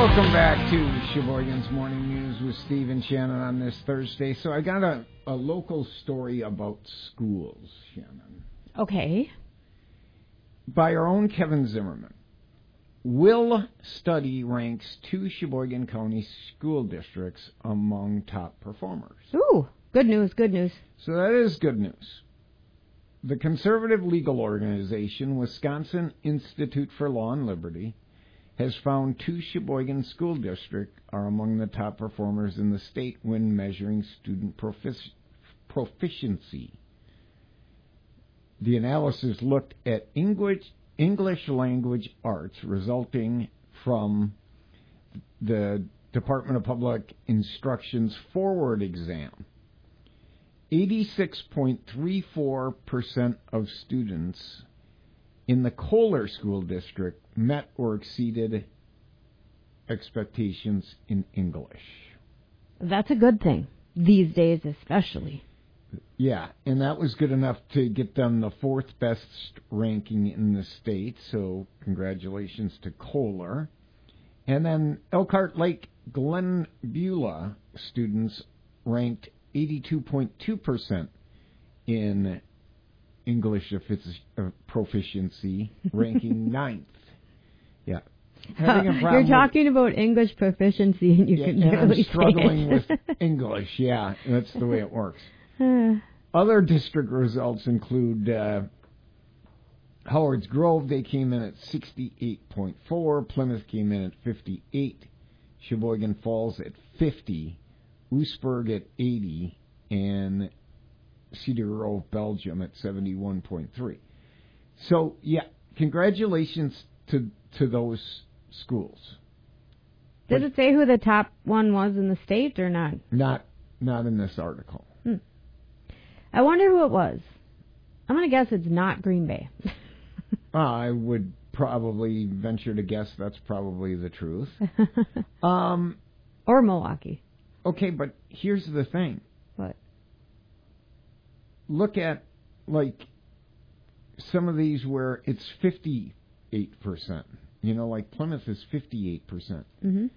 Welcome back to Sheboygan's Morning News with Steve and Shannon on this Thursday. So I got a local story about schools, Shannon. Okay. By our own Kevin Zimmerman. Will study ranks 2 Sheboygan County school districts among top performers. Ooh, good news, good news. So that is good news. The conservative legal organization, Wisconsin Institute for Law and Liberty, has found 2 Sheboygan school districts are among the top performers in the state when measuring student proficiency. The analysis looked at English language arts resulting from the Department of Public Instruction's Forward exam. 86.34% of students in the Kohler School District met or exceeded expectations in English. That's a good thing, these days especially. Yeah, and that was good enough to get them the 4th best ranking in the state, so congratulations to Kohler. And then Elkhart Lake Glen Beulah students ranked 82.2% in English proficiency, ranking 9th. Yeah. You're talking about English proficiency and you can barely I'm struggling say it. with English, yeah. That's the way it works. Other district results include Howard's Grove, they came in at 68.4. Plymouth came in at 58. Sheboygan Falls at 50. Oostburg at 80. And Cedar Grove, Belgium at 71.3. So, yeah, congratulations to those schools. Did it say who the top one was in the state or not? Not in this article. I wonder who it was. I'm going to guess it's not Green Bay. I would probably venture to guess that's probably the truth. Or Milwaukee. Okay, but here's the thing. What? Look at, like, some of these where it's 58%. You know, like Plymouth is 58%. Mm-hmm.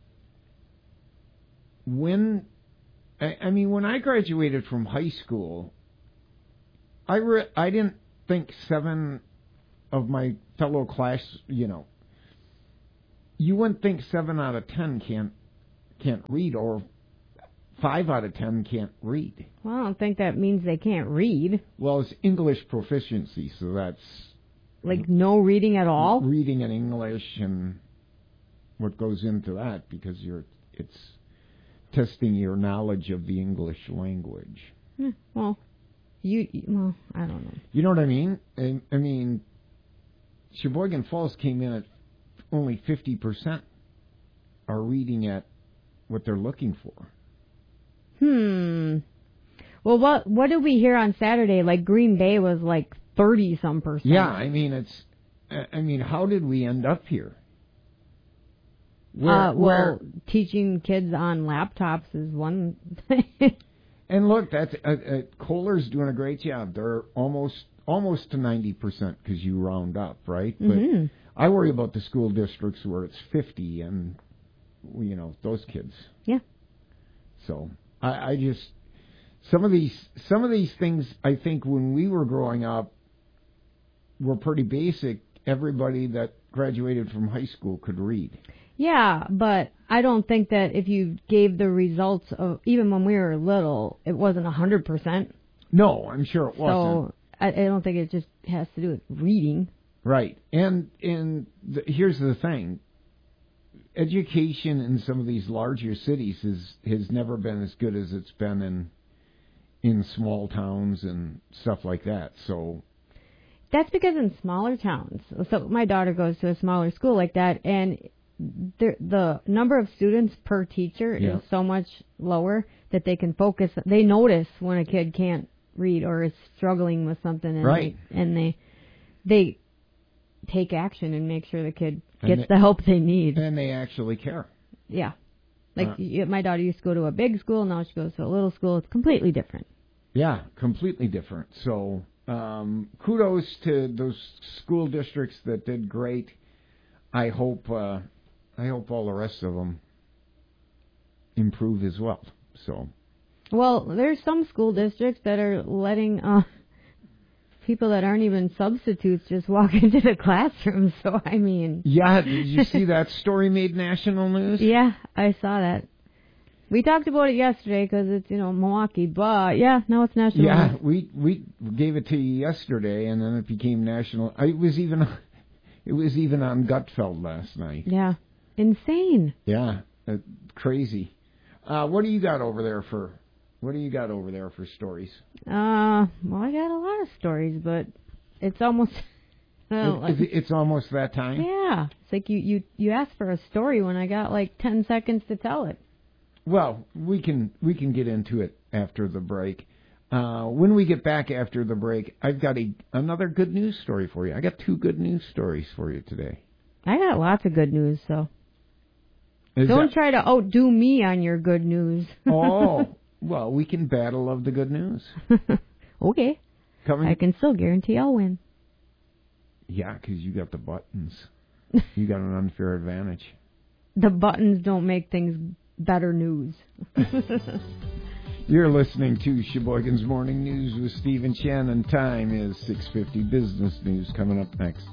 When I graduated from high school, I didn't think 7 of my fellow class, you wouldn't think 7 out of 10 can't read, or 5 out of 10 can't read. Well, I don't think that means they can't read. Well, it's English proficiency, so that's... Like no reading at all? Reading in English and what goes into that, because it's testing your knowledge of the English language. Well, I don't know. You know what I mean? I mean, Sheboygan Falls came in at only 50% are reading at what they're looking for. Well, what did we hear on Saturday? Like Green Bay was like 30-some%. Yeah, I mean, how did we end up here? Where teaching kids on laptops is one thing. And look, that's Kohler's doing a great job. They're almost to 90% because you round up, right? Mm-hmm. But I worry about the school districts where it's 50 and those kids. Yeah. So I just some of these things, I think when we were growing up were pretty basic. Everybody that graduated from high school could read. Yeah, but I don't think that if you gave the results of, even when we were little, it wasn't 100%. No, I'm sure it wasn't. So I don't think it just has to do with reading. Right. And here's the thing. Education in some of these larger cities has never been as good as it's been in small towns and stuff like that. So that's because in smaller towns, so my daughter goes to a smaller school like that, and the number of students per teacher is so much lower that they can focus. They notice when a kid can't read or is struggling with something, and they take action and make sure the kid gets the help they need. And they actually care. Yeah. Like my daughter used to go to a big school, now she goes to a little school. It's completely different. Yeah, completely different. So kudos to those school districts that did great. I hope I hope all the rest of them improve as well. So, well, there's some school districts that are letting people that aren't even substitutes just walk into the classroom. So, I mean... Yeah, did you see that story made national news? Yeah, I saw that. We talked about it yesterday because it's, Milwaukee, but yeah, now it's national news. Yeah, we gave it to you yesterday, and then it became national. It was even on Gutfeld last night. Yeah, insane. Yeah, crazy. What do you got over there for stories? Well, I got a lot of stories, but it's almost... It's almost that time? Yeah. It's like you asked for a story when I got like 10 seconds to tell it. Well, we can get into it after the break. When we get back after the break, I've got another good news story for you. I got 2 good news stories for you today. I got lots of good news, so don't try to outdo me on your good news. Oh, well, we can battle of the good news. Okay. I can still guarantee I'll win. Yeah, because you got the buttons. You got an unfair advantage. The buttons don't make things better news. You're listening to Sheboygan's Morning News with Steve and Shannon. Time is 6:50. Business news coming up next.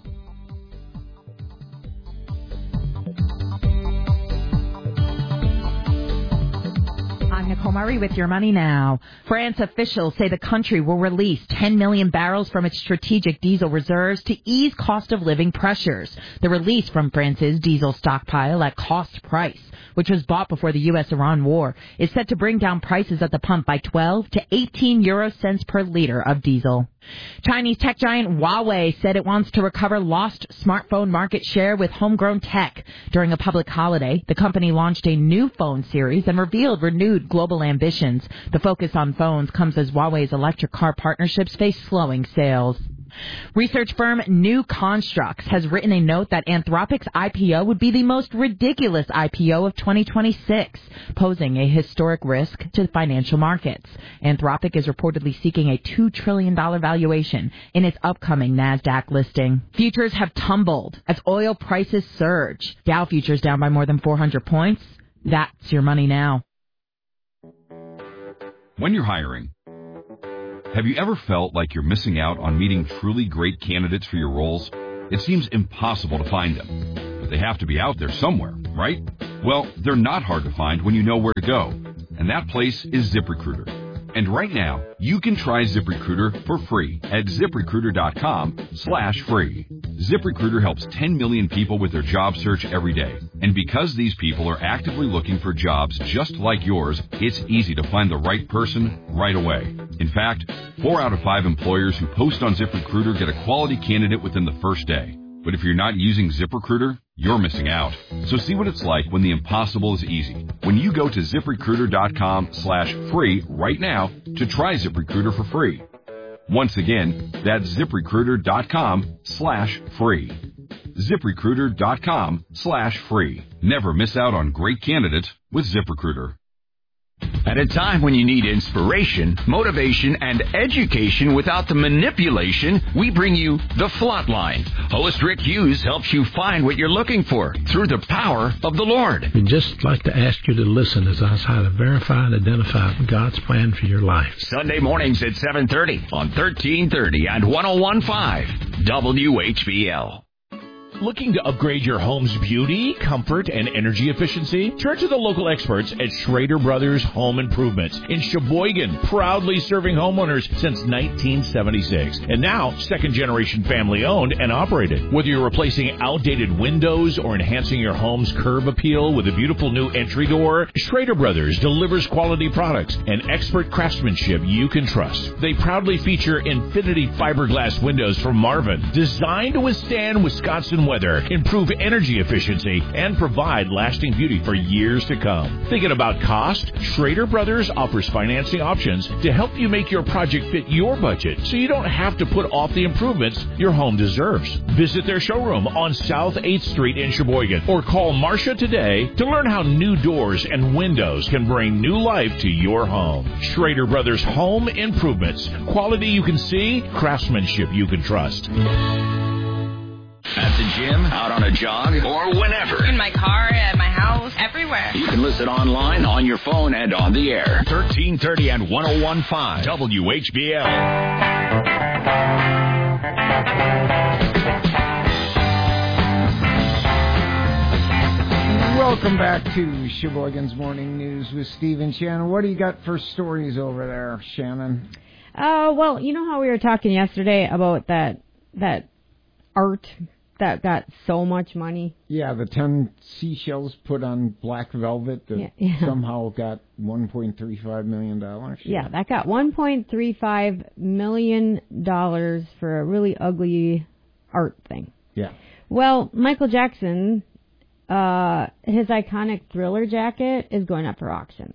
I'm Nicole Murray with Your Money Now. France officials say the country will release 10 million barrels from its strategic diesel reserves to ease cost of living pressures. The release from France's diesel stockpile at cost price, which was bought before the U.S.-Iran war, is set to bring down prices at the pump by 12 to 18 euro cents per liter of diesel. Chinese tech giant Huawei said it wants to recover lost smartphone market share with homegrown tech. During a public holiday, the company launched a new phone series and revealed renewed global ambitions. The focus on phones comes as Huawei's electric car partnerships face slowing sales. Research firm New Constructs has written a note that Anthropic's IPO would be the most ridiculous IPO of 2026, posing a historic risk to financial markets. Anthropic is reportedly seeking a $2 trillion valuation in its upcoming NASDAQ listing. Futures have tumbled as oil prices surge. Dow futures down by more than 400 points. That's Your Money Now. When you're hiring, have you ever felt like you're missing out on meeting truly great candidates for your roles? It seems impossible to find them, but they have to be out there somewhere, right? Well, they're not hard to find when you know where to go, and that place is ZipRecruiter. And right now, you can try ZipRecruiter for free at ZipRecruiter.com/free. ZipRecruiter helps 10 million people with their job search every day. And because these people are actively looking for jobs just like yours, it's easy to find the right person right away. In fact, 4 out of 5 employers who post on ZipRecruiter get a quality candidate within the first day. But if you're not using ZipRecruiter, you're missing out. So see what it's like when the impossible is easy. When you go to ZipRecruiter.com/free right now to try ZipRecruiter for free. Once again, that's ZipRecruiter.com/free. ZipRecruiter.com/free. Never miss out on great candidates with ZipRecruiter. At a time when you need inspiration, motivation, and education without the manipulation, we bring you The Flatline. Host Rick Hughes helps you find what you're looking for through the power of the Lord. We'd just like to ask you to listen as I try to verify and identify God's plan for your life. Sunday mornings at 7:30 on 1330 and 101.5 WHBL. Looking to upgrade your home's beauty, comfort, and energy efficiency? Turn to the local experts at Schrader Brothers Home Improvements in Sheboygan, proudly serving homeowners since 1976. And now, second-generation family-owned and operated. Whether you're replacing outdated windows or enhancing your home's curb appeal with a beautiful new entry door, Schrader Brothers delivers quality products and expert craftsmanship you can trust. They proudly feature Infinity fiberglass windows from Marvin, designed to withstand Wisconsin weather, improve energy efficiency, and provide lasting beauty for years to come. Thinking about cost? Schrader Brothers offers financing options to help you make your project fit your budget so you don't have to put off the improvements your home deserves. Visit their showroom on South 8th Street in Sheboygan or call Marcia today to learn how new doors and windows can bring new life to your home. Schrader Brothers Home Improvements. Quality you can see, craftsmanship you can trust. At the gym, out on a jog, or whenever. In my car, at my house, everywhere. You can listen online, on your phone, and on the air. 1330 and 101.5 WHBL. Welcome back to Sheboygan's Morning News with Steve and Shannon. What do you got for stories over there, Shannon? Well, you know how we were talking yesterday about that art that got so much money? Yeah, the 10 seashells put on black velvet that somehow got $1.35 million. Yeah, that got $1.35 million for a really ugly art thing. Yeah. Well, Michael Jackson, his iconic Thriller jacket is going up for auction.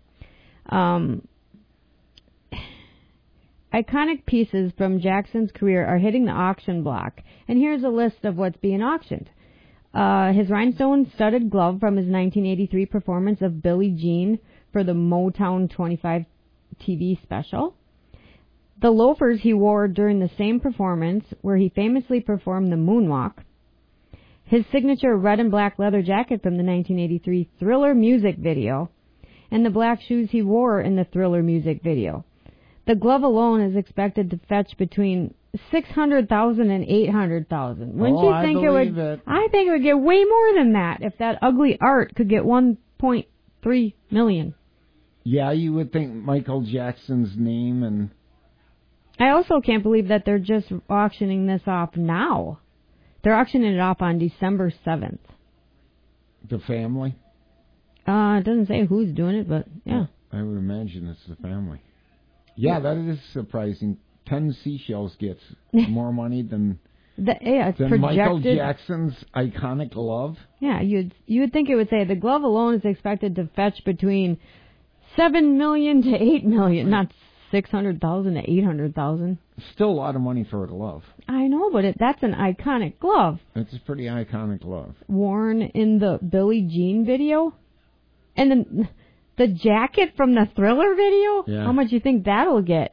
Iconic pieces from Jackson's career are hitting the auction block, and here's a list of what's being auctioned. His rhinestone-studded glove from his 1983 performance of Billie Jean for the Motown 25 TV special. The loafers he wore during the same performance, where he famously performed the moonwalk. His signature red and black leather jacket from the 1983 Thriller music video, and the black shoes he wore in the Thriller music video. The glove alone is expected to fetch between $600,000 and $800,000. Wouldn't you think it would? I think it would get way more than that if that ugly art could get $1.3 million. Yeah, you would think Michael Jackson's name and. I also can't believe that they're just auctioning this off now. They're auctioning it off on December 7th. The family? It doesn't say who's doing it, but yeah. I would imagine it's the family. Yeah, that is surprising. 10 seashells gets more money than Michael Jackson's iconic glove. Yeah, you would think it would say the glove alone is expected to fetch between $7 million to $8 million, not $600,000 to $800,000. Still a lot of money for a glove. I know, but that's an iconic glove. It's a pretty iconic glove. Worn in the Billie Jean video, and then the jacket from the Thriller video? Yeah. How much do you think that'll get?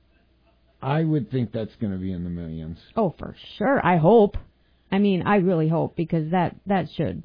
I would think that's going to be in the millions. Oh, for sure. I hope. I mean, I really hope, because that should,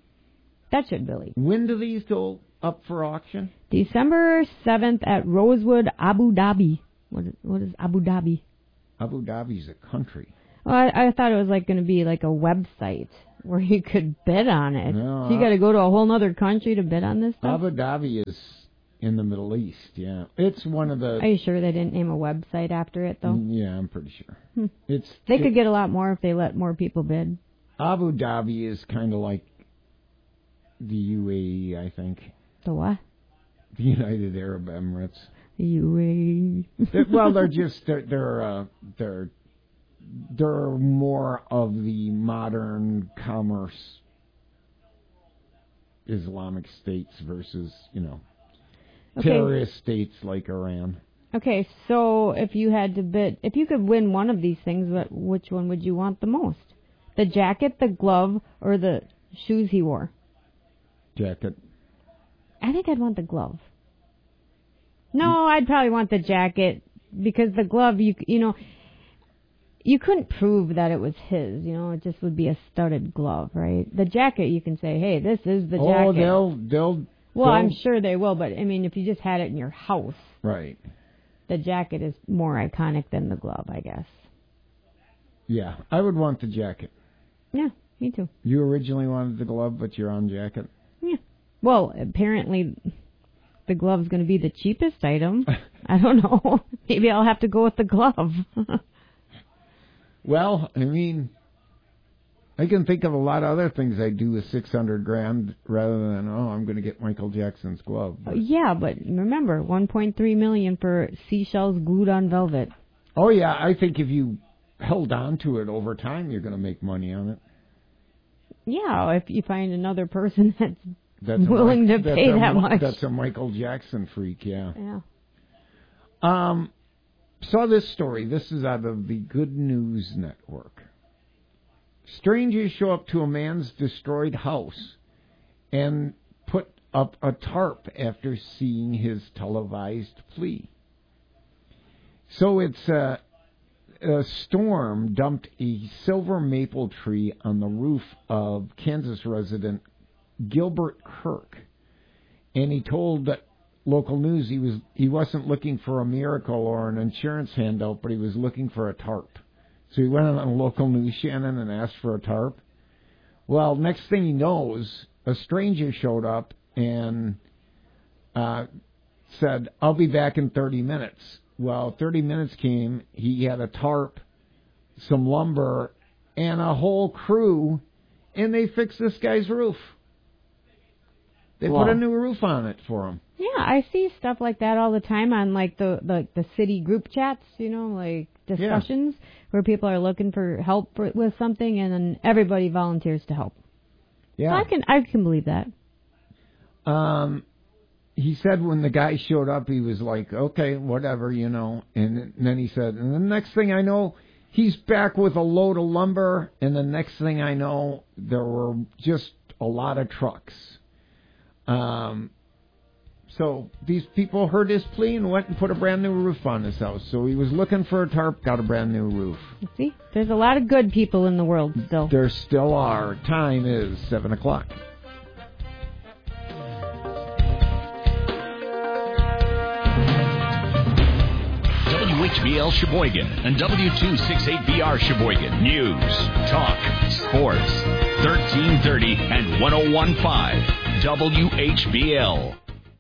Billy. When do these go up for auction? December 7th at Rosewood, Abu Dhabi. What is Abu Dhabi? Abu Dhabi's a country. Well, I thought it was going to be like a website where you could bid on it. No, so you got to go to a whole other country to bid on this stuff? Abu Dhabi is in the Middle East, yeah. It's one of the... Are you sure they didn't name a website after it, though? Yeah, I'm pretty sure. They could get a lot more if they let more people bid. Abu Dhabi is kind of like the UAE, I think. The what? The United Arab Emirates. UAE. Well, they're more of the modern commerce Islamic states versus, terrorist states like Iran. Okay, so if you had to bid, if you could win one of these things, which one would you want the most? The jacket, the glove, or the shoes he wore? Jacket. I think I'd want the glove. No, I'd probably want the jacket, because the glove, you couldn't prove that it was his. It just would be a studded glove, right? The jacket, you can say, hey, this is the jacket. Oh, Well, I'm sure they will, but I mean, if you just had it in your house, right? The jacket is more iconic than the glove, I guess. Yeah, I would want the jacket. Yeah, me too. You originally wanted the glove, but you're on jacket. Yeah. Well, apparently the glove's going to be the cheapest item. I don't know. Maybe I'll have to go with the glove. Well, I mean, I can think of a lot of other things I'd do with $600,000 rather than, I'm going to get Michael Jackson's glove. Yeah, but remember, $1.3 million for seashells glued on velvet. Oh, yeah, I think if you held on to it over time, you're going to make money on it. Yeah, if you find another person that's willing to pay that much. That's a Michael Jackson freak, yeah. Yeah. Saw this story. This is out of the Good News Network. Strangers show up to a man's destroyed house and put up a tarp after seeing his televised plea. So it's a storm dumped a silver maple tree on the roof of Kansas resident Gilbert Kirk. And he told local news he wasn't looking for a miracle or an insurance handout, but he was looking for a tarp. So he went on local news, Shannon, and asked for a tarp. Well, next thing he knows, a stranger showed up and said, "I'll be back in 30 minutes." Well, 30 minutes came. He had a tarp, some lumber, and a whole crew, and they fixed this guy's roof. They put a new roof on it for him. Yeah, I see stuff like that all the time on like the city group chats, like discussions where people are looking for help with something, and then everybody volunteers to help. Yeah, so I can believe that. He said when the guy showed up, he was like, "Okay, whatever, And then he said, and the next thing I know, he's back with a load of lumber, and the next thing I know, there were just a lot of trucks. So these people heard his plea and went and put a brand new roof on his house. So he was looking for a tarp, got a brand new roof. See, there's a lot of good people in the world still. There still are. Time is 7 o'clock. WHBL Sheboygan and W268BR Sheboygan. News, talk, sports. 1330 and 1015 WHBL.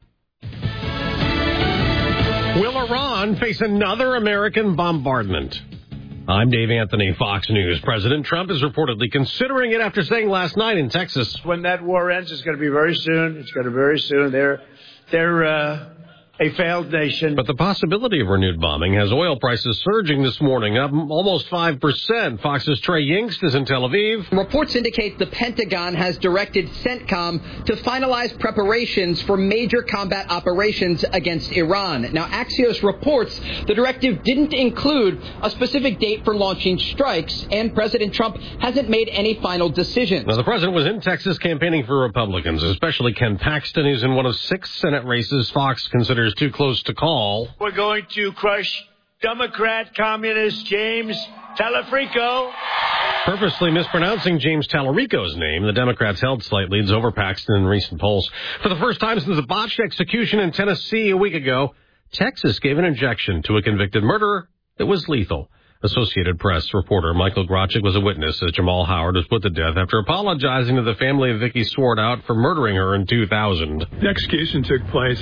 Will Iran face another American bombardment? I'm Dave Anthony, Fox News. President Trump is reportedly considering it after saying last night in Texas, when that war ends, it's going to be very soon. It's going to be very soon. They're a failed nation. But the possibility of renewed bombing has oil prices surging this morning, up almost 5%. Fox's Trey Yingst is in Tel Aviv. Reports indicate the Pentagon has directed CENTCOM to finalize preparations for major combat operations against Iran. Now, Axios reports the directive didn't include a specific date for launching strikes, and President Trump hasn't made any final decisions. Now, the president was in Texas campaigning for Republicans, especially Ken Paxton, who's in one of 6 Senate races Fox considers too close to call. We're going to crush Democrat communist James Talarico. Purposely mispronouncing James Talarico's name, the Democrats held slight leads over Paxton in recent polls. For the first time since a botched execution in Tennessee a week ago, Texas gave an injection to a convicted murderer that was lethal. Associated Press reporter Michael Grochik was a witness as Jamal Howard was put to death after apologizing to the family of Vicky Swartout for murdering her in 2000. The execution took place